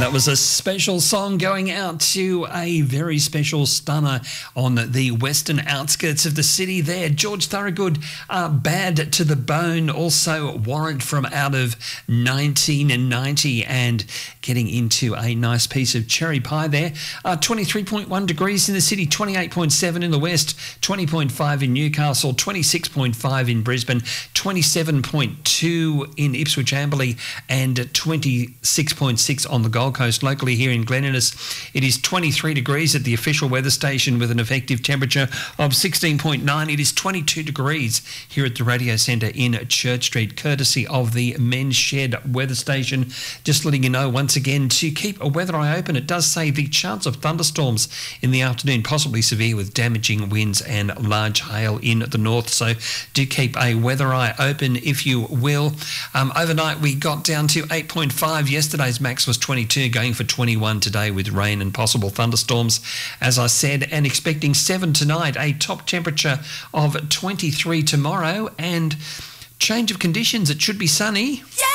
That was a special song going out to a very special stunner on the western outskirts of the city there. George Thorogood, Bad to the Bone. Also Warrant from out of 1990 and getting into a nice piece of cherry pie there. 23.1 degrees in the city, 28.7 in the west, 20.5 in Newcastle, 26.5 in Brisbane, 27.2 in Ipswich Amberley and 26.6 on the Gold Coast. Locally here in Glen Innes, it is 23 degrees at the official weather station with an effective temperature of 16.9. It is 22 degrees here at the radio centre in Church Street, courtesy of the Men's Shed weather station. Just letting you know once again to keep a weather eye open. It does say the chance of thunderstorms in the afternoon, possibly severe with damaging winds and large hail in the north. So do keep a weather eye open if you will. Overnight we got down to 8.5. Yesterday's max was 22, going for 21 today with rain and possible thunderstorms, as I said, and expecting 7 tonight, a top temperature of 23 tomorrow, and change of conditions. It should be sunny.